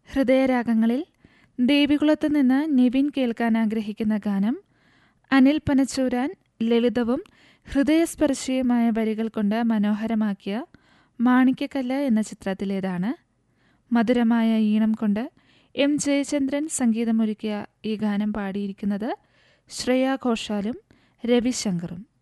ഹൃദയരാഗങ്ങളിൽ ദേവികുളത്ത് നിന്ന് നിവിൻ കേൾക്കാൻ ആഗ്രഹിക്കുന്ന ഗാനം അനിൽ പനച്ചൂരാൻ ലളിതവും ഹൃദയസ്പർശിയുമായ വരികൾ കൊണ്ട് മനോഹരമാക്കിയ മാണിക്യക്കല്ല് എന്ന ചിത്രത്തിലേതാണ്. മധുരമായ ഈണം കൊണ്ട് എം ജയചന്ദ്രൻ സംഗീതമൊരുക്കിയ ഈ ഗാനം പാടിയിരിക്കുന്നത് ശ്രേയാ ഘോഷാലും രവിശങ്കറും.